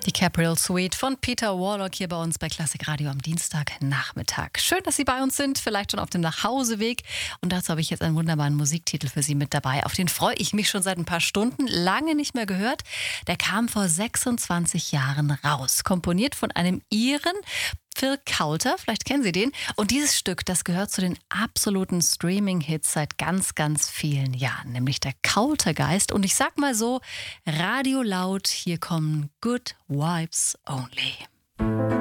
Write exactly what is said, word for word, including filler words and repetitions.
Die Capriol Suite von Peter Warlock hier bei uns bei Klassik Radio am Dienstagnachmittag. Schön, dass Sie bei uns sind, vielleicht schon auf dem Nachhauseweg. Und dazu habe ich jetzt einen wunderbaren Musiktitel für Sie mit dabei. Auf den freue ich mich schon seit ein paar Stunden, lange nicht mehr gehört. Der kam vor sechsundzwanzig Jahren raus, komponiert von einem Iren, Phil Coulter, vielleicht kennen Sie den. Und dieses Stück, das gehört zu den absoluten Streaming-Hits seit ganz, ganz vielen Jahren, nämlich der Coulter-Geist. Und ich sag mal so, Radio laut, hier kommen Good Vibes Only.